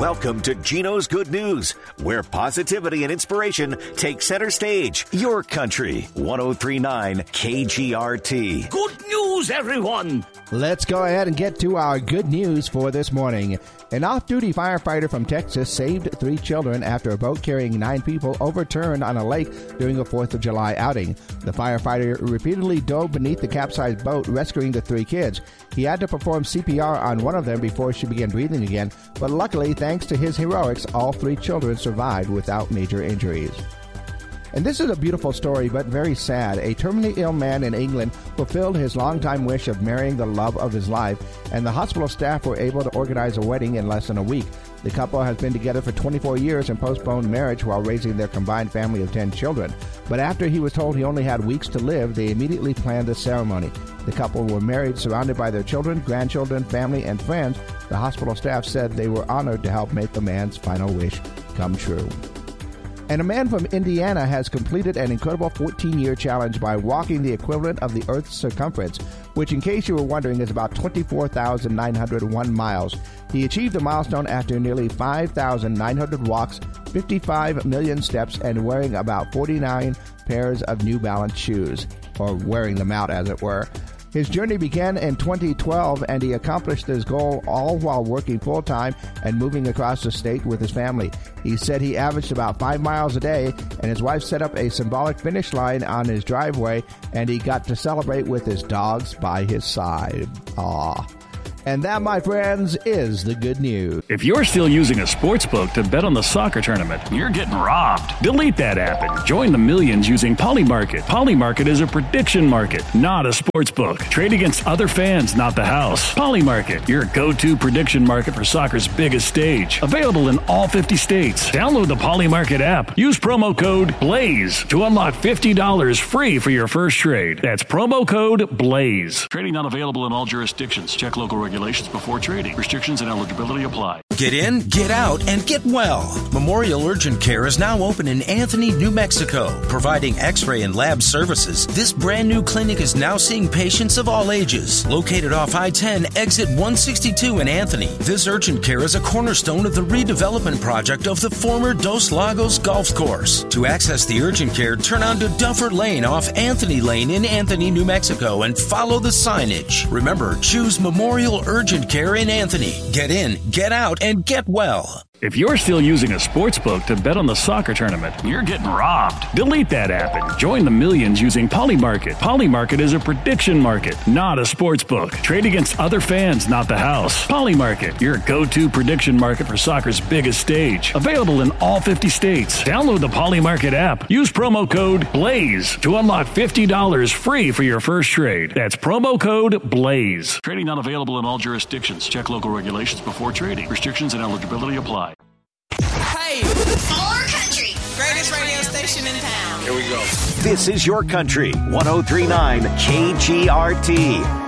Welcome to Gino's Good News, where positivity and inspiration take center stage. Your country, 103.9 KGRT. Good news, everyone! Let's go ahead and get to our good news for this morning. An off-duty firefighter from Texas saved 3 children after a boat carrying 9 people overturned on a lake during a 4th of July outing. The firefighter repeatedly dove beneath the capsized boat, rescuing the 3 kids. He had to perform CPR on one of them before she began breathing again, but luckily, thanks to his heroics, all 3 children survived without major injuries. And this is a beautiful story, but very sad. A terminally ill man in England fulfilled his longtime wish of marrying the love of his life, and the hospital staff were able to organize a wedding in less than a week. The couple has been together for 24 years and postponed marriage while raising their combined family of 10 children. But after he was told he only had weeks to live, they immediately planned the ceremony. The couple were married, surrounded by their children, grandchildren, family, and friends. The hospital staff said they were honored to help make the man's final wish come true. And a man from Indiana has completed an incredible 14-year challenge by walking the equivalent of the Earth's circumference, which, in case you were wondering, is about 24,901 miles. He achieved the milestone after nearly 5,900 walks, 55 million steps, and wearing about 49 pairs of New Balance shoes, or wearing them out, as it were. His journey began in 2012, and he accomplished his goal all while working full-time and moving across the state with his family. He said he averaged about 5 miles a day, and his wife set up a symbolic finish line on his driveway, and he got to celebrate with his dogs by his side. Aww. And that, my friends, is the good news. If you're still using a sports book to bet on the soccer tournament, you're getting robbed. Delete that app and join the millions using Polymarket. Polymarket is a prediction market, not a sports book. Trade against other fans, not the house. Polymarket, your go-to prediction market for soccer's biggest stage. Available in all 50 states. Download the Polymarket app. Use promo code BLAZE to unlock $50 free for your first trade. That's promo code BLAZE. Trading not available in all jurisdictions. Check local regulations before trading. Restrictions and eligibility apply. Get in, get out, and get well. Memorial Urgent Care is now open in Anthony, New Mexico, providing x-ray and lab services. This brand new clinic is now seeing patients of all ages. Located off I-10, exit 162 in Anthony, this urgent care is a cornerstone of the redevelopment project of the former Dos Lagos Golf Course. To access the urgent care, turn onto Duffer Lane off Anthony Lane in Anthony, New Mexico, and follow the signage. Remember, choose Memorial Urgent Care in Anthony. Get in, get out, and get well. If you're still using a sports book to bet on the soccer tournament, you're getting robbed. Delete that app and join the millions using Polymarket. Polymarket is a prediction market, not a sports book. Trade against other fans, not the house. Polymarket, your go-to prediction market for soccer's biggest stage. Available in all 50 states. Download the Polymarket app. Use promo code BLAZE to unlock $50 free for your first trade. That's promo code BLAZE. Trading not available in all jurisdictions. Check local regulations before trading. Restrictions and eligibility apply. Hey, More country. greatest radio station in town. Here we go. This is Your Country, 103.9 KGRT.